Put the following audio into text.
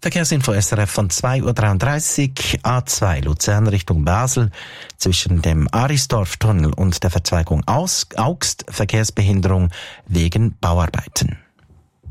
Verkehrsinfo SRF von 2.33 Uhr, A2 Luzern Richtung Basel, zwischen dem Arisdorf-Tunnel und der Verzweigung Augst Verkehrsbehinderung wegen Bauarbeiten.